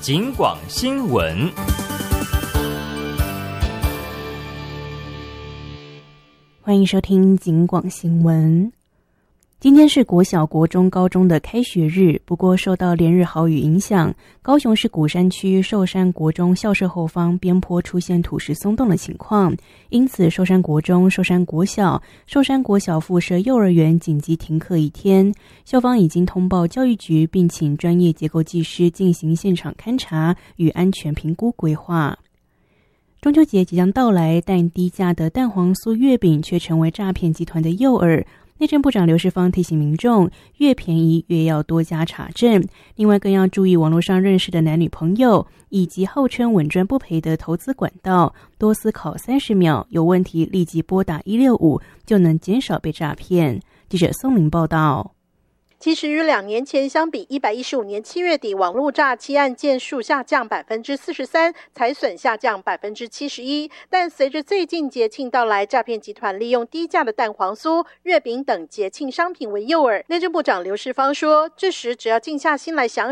警广新闻。 欢迎收听警广新闻。今天是国小、国中、高中的开学日，不过受到连日豪雨影响，高雄市鼓山区寿山国中校舍后方边坡出现土石松动的情况，因此寿山国中、寿山国小、寿山国小附设幼儿园紧急停课1天。校方已经通报教育局，并请专业结构技师进行现场勘查与安全评估规划。中秋节即将到来，但低价的蛋黄酥月饼却成为诈骗集团的诱饵。内政部长刘世芳提醒民众，越便宜越要多加查证，另外更要注意网络上认识的男女朋友，以及号称稳赚不赔的投资管道，多思考30秒，有问题立即拨打165，就能减少被诈骗。记者宋玲报道。 其实与2年前相比，115年7月底网络诈欺案件数下降43%，财损下降71%。但随着最近节庆到来，诈骗集团利用低价的蛋黄酥、月饼等节庆商品为诱饵。内政部长刘世芳说，这时只要静下心来想